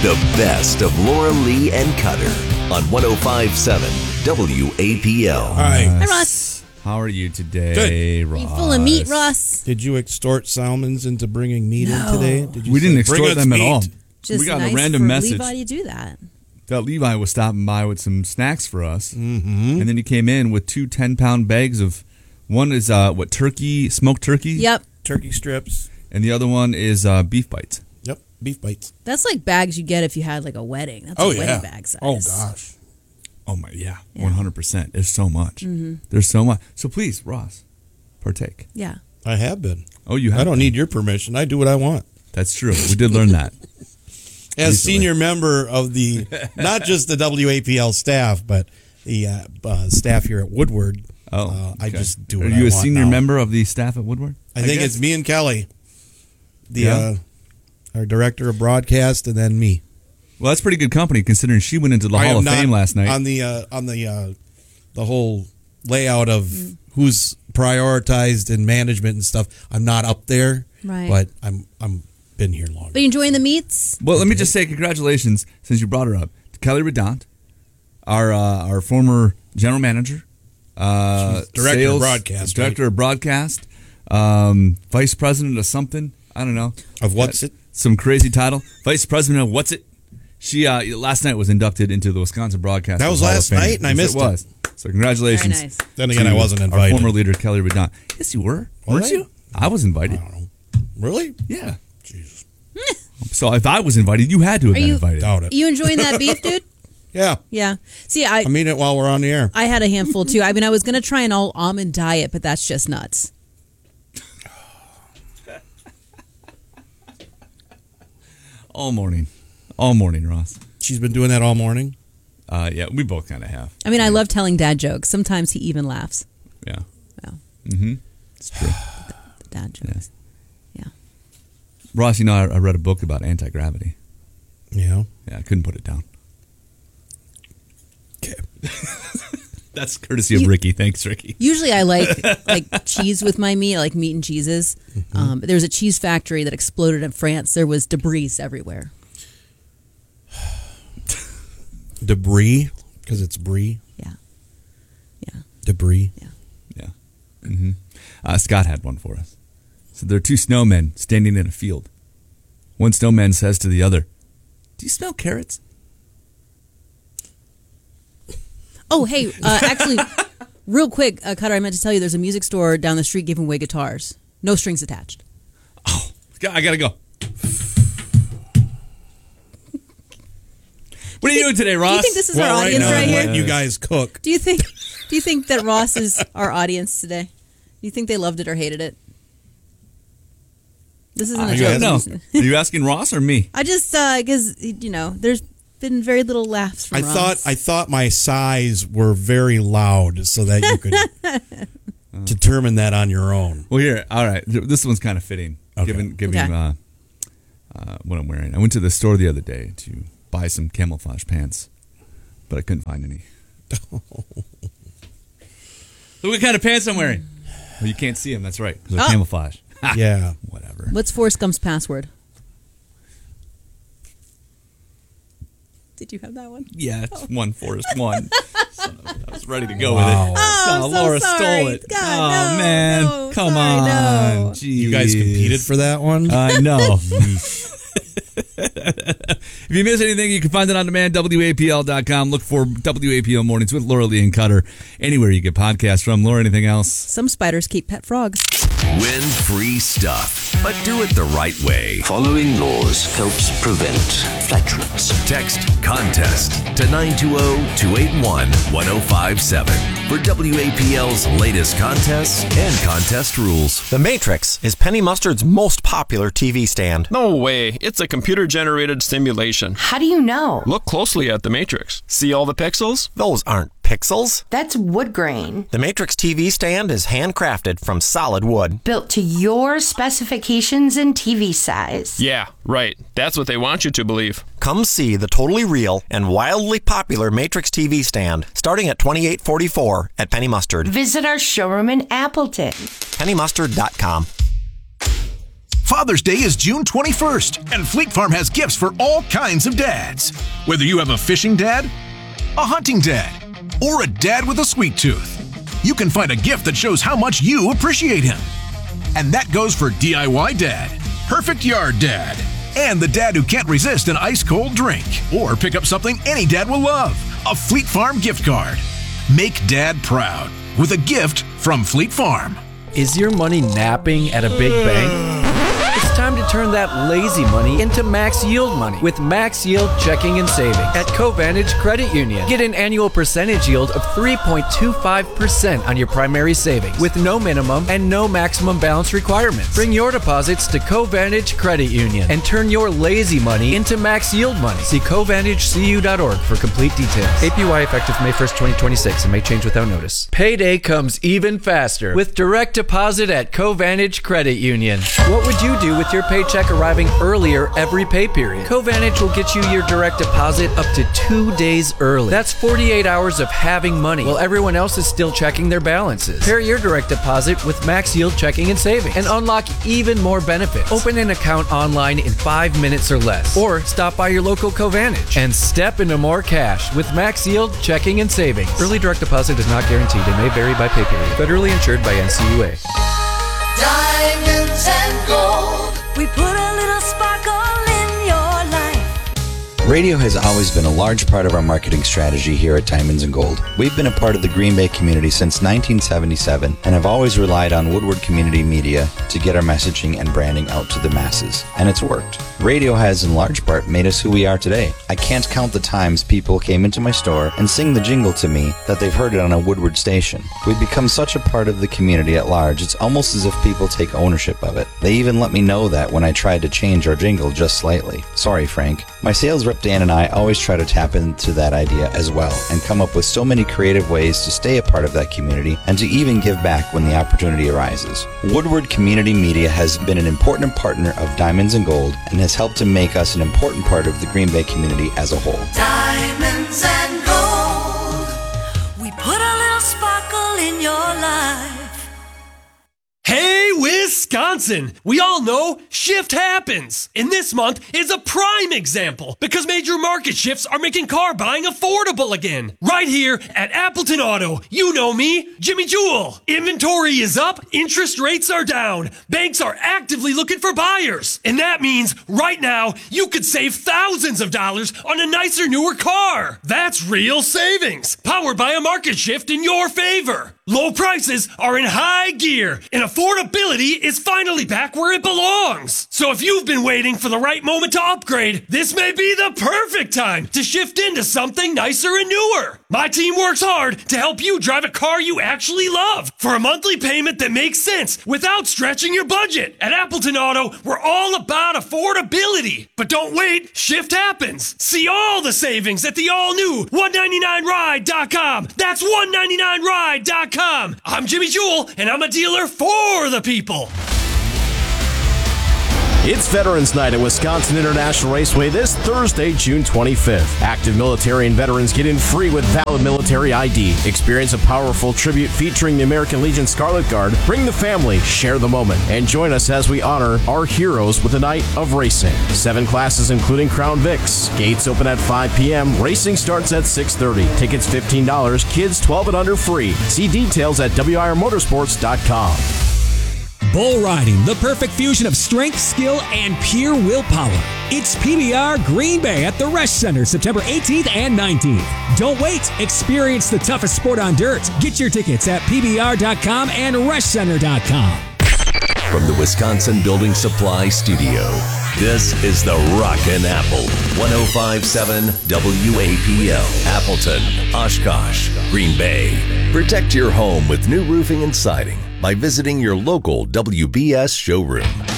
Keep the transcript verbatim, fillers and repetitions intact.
The best of Laura Lee and Cutter on one oh five point seven W A P L. All right. Hi, Ross. How are you today, Good. Ross? You full of meat, Ross? Did you extort Salmons into bringing meat No. in today? Did you We didn't say, "Bring extort us them at meat"? all. Just we got nice a random for message Levi to do that. that Levi was stopping by with some snacks for us, Mm-hmm. and then he came in with two ten-pound bags of. One is uh, what turkey, smoked turkey. Yep. Turkey strips. And the other one is uh, beef bites. Yep. Beef bites. That's like bags you get if you had like a wedding. That's Oh, a yeah. wedding bag size. Oh, gosh. Oh my, yeah, Yeah. one hundred percent. There's so much. Mm-hmm. There's so much. So please, Ross, partake. Yeah. I have been. Oh, you have. I don't need your permission. I do what I want. That's true. We did learn that. As Recently. senior member of the, not just the W A P L staff, but the uh, uh, staff here at Woodward, Oh, uh, I okay. just do Are what you I a want senior now. member of the staff at Woodward? I think guess. it's me and Kelly, the Yeah. uh, our director of broadcast, and then me. Well, that's pretty good company considering she went into the I Hall am of not Fame last night. on the uh, on the uh, the whole layout of who's prioritized in management and stuff. I'm not up there, Right. but I'm I'm been here longer. But you enjoying the meats? Well, let me just say congratulations, since you brought her up, to Kelly Redant, our uh, our former general manager, uh, She's director of sales, broadcast, director right? of broadcast, um, vice president of something. I don't know. Of what's it? Some crazy title, vice president of what's it? She uh, last night was inducted into the Wisconsin Broadcast. That was Hall of last Fame. night, and I Yes, missed it. it. Was so congratulations. Very nice. Then again, to I wasn't invited. Our former leader Kelly Redant. Yes, you were. Was Weren't I? you? I was invited. I don't know. Really? Yeah. Jesus. So if I was invited, you had to have Are been you- invited. Doubt it. You enjoying that beef, dude? Yeah. Yeah. See, I I mean it while we're on the air. I had a handful too. I mean, I was going to try an all almond diet, but that's just nuts. All morning. All morning, Ross. She's been doing that all morning. Uh, yeah, we both kind of have. I mean, I love telling dad jokes. Sometimes he even laughs. Yeah. Well, Mm-hmm. It's true. the dad jokes. Yeah. Ross, you know, I, I read a book about anti-gravity. Yeah. Yeah, I couldn't put it down. Okay. That's courtesy of You- Ricky. Thanks, Ricky. Usually I like like cheese with my meat. I like meat and cheeses. Mm-hmm. Um, there was a cheese factory that exploded in France. There was debris everywhere. Debris, because it's brie. Yeah. Yeah. Debris. Yeah. Mm-hmm. Uh, Scott had one for us. So there are two snowmen standing in a field. One snowman says to the other, "Do you smell carrots?" Oh, hey, uh, actually, real quick, uh, Cutter, I meant to tell you there's a music store down the street giving away guitars. No strings attached. Oh, I gotta go. What are you doing today, Ross? Do you think this is Well, our right audience now, right I'm here? letting you guys cook. Do you think do you think that Ross is our audience today? Do you think they loved it or hated it? This isn't a I joke. don't know. Are you asking Ross or me? I just because you know there's been very little laughs from I Ross. thought I thought my sighs were very loud, so that you could determine that on your own. Well, here, all right. This one's kind of fitting, Okay. given given Okay. uh, uh, what I'm wearing. I went to the store the other day to buy some camouflage pants, but I couldn't find any. Look what kind of pants I'm wearing. Well, you can't see them. That's right, because they're Oh. camouflage. Yeah. Whatever. What's Forrest Gump's password? Did you have that one? Yeah, it's one Forest one. Son of a- I was ready to go Wow. with it. Oh, I'm so Laura sorry. stole it. God, oh no, man, no, come sorry, on. no. Jeez. You guys competed for that one? I know. If you miss anything, you can find it on demand, W A P L dot com. Look for W A P L Mornings with Laura Lee and Cutter anywhere you get podcasts from. Laura, anything else? Some spiders keep pet frogs. Win free stuff, but do it the right way. Following laws helps prevent flatulence. Text contest to nine two zero, two eight one, one zero five seven for W A P L's latest contests and contest rules. The Matrix is Penny Mustard's most popular T V stand. No way. It's a computer-generated simulation. How do you know? Look closely at the Matrix. See all the pixels? Those aren't pixels. That's wood grain. The Matrix T V stand is handcrafted from solid wood. Built to your specifications and T V size. Yeah, right. That's what they want you to believe. Come see the totally real and wildly popular Matrix T V stand, starting at twenty-eight forty-four at Penny Mustard. Visit our showroom in Appleton. penny mustard dot com. Father's Day is June twenty-first, and Fleet Farm has gifts for all kinds of dads. Whether you have a fishing dad, a hunting dad, or a dad with a sweet tooth, you can find a gift that shows how much you appreciate him. And that goes for D I Y dad, perfect yard dad, and the dad who can't resist an ice-cold drink. Or pick up something any dad will love, a Fleet Farm gift card. Make dad proud with a gift from Fleet Farm. Is your money napping at a big bank? It's time to turn that lazy money into max yield money with Max Yield Checking and Savings at Covantage Credit Union. Get an annual percentage yield of three point two five percent on your primary savings with no minimum and no maximum balance requirements. Bring your deposits to Covantage Credit Union and turn your lazy money into max yield money. See covantage c u dot org for complete details. A P Y effective May first, twenty twenty-six and may change without notice. Payday comes even faster with direct deposit at Covantage Credit Union. What would you do with your paycheck arriving earlier every pay period? Covantage will get you your direct deposit up to two days early. That's forty-eight hours of having money while everyone else is still checking their balances. Pair your direct deposit with Max Yield Checking and Savings and unlock even more benefits. Open an account online in five minutes or less, or stop by your local Covantage and step into more cash with Max Yield Checking and Savings. Early direct deposit is not guaranteed and may vary by pay period. Federally insured by N C U A. Diamonds and gold. We put a little sparkle in your life. Radio has always been a large part of our marketing strategy here at Diamonds and Gold. We've been a part of the Green Bay community since nineteen seventy-seven and have always relied on Woodward Community Media to get our messaging and branding out to the masses. And it's worked. Radio has in large part made us who we are today. I can't count the times people came into my store and sing the jingle to me that they've heard it on a Woodward station. We've become such a part of the community at large, it's almost as if people take ownership of it. They even let me know that when I tried to change our jingle just slightly. Sorry, Frank. My sales rep Dan and I always try to tap into that idea as well and come up with so many creative ways to stay a part of that community and to even give back when the opportunity arises. Woodward Community Media has been an important partner of Diamonds and Gold and has helped to make us an important part of the Green Bay community as a whole. Diamonds and gold. We put a little sparkle in your life. Hey, Wisconsin! We all know shift happens. And this month is a prime example because major market shifts are making car buying affordable again. Right here at Appleton Auto. You know me, Jimmy Jewell. Inventory is up, interest rates are down. Banks are actively looking for buyers. And that means right now you could save thousands of dollars on a nicer, newer car. That's real savings. Powered by a market shift in your favor. Low prices are in high gear, and affordability is finally back where it belongs. So if you've been waiting for the right moment to upgrade, this may be the perfect time to shift into something nicer and newer. My team works hard to help you drive a car you actually love for a monthly payment that makes sense without stretching your budget. At Appleton Auto, we're all about affordability. But don't wait, shift happens. See all the savings at the all-new one ninety-nine ride dot com. That's one ninety-nine ride dot com. I'm Jimmy Jewell, and I'm a dealer for the people. It's Veterans Night at Wisconsin International Raceway this Thursday, June twenty-fifth. Active military and veterans get in free with valid military I D. Experience a powerful tribute featuring the American Legion Scarlet Guard. Bring the family, share the moment, and join us as we honor our heroes with a night of racing. Seven classes including Crown Vics. Gates open at five p.m. Racing starts at six thirty. Tickets fifteen dollars. Kids twelve and under free. See details at w i r motorsports dot com. Bull riding, the perfect fusion of strength, skill, and pure willpower. It's P B R Green Bay at the Resch Center, September eighteenth and nineteenth. Don't wait. Experience the toughest sport on dirt. Get your tickets at p b r dot com and resch center dot com. From the Wisconsin Building Supply Studio, this is the Rockin' Apple. one oh five point seven W A P L. Appleton, Oshkosh, Green Bay. Protect your home with new roofing and siding by visiting your local W B S showroom.